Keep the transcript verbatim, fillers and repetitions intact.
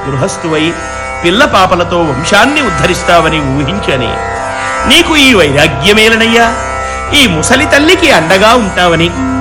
గృహస్థువై పిల్ల పాపలతో వంశాన్ని ఉద్ధరిస్తావని ఊహించని. నీకు ఈ వైరాగ్యమేలనయ్యా, ఈ ముసలి తల్లికి అండగా ఉంటావని.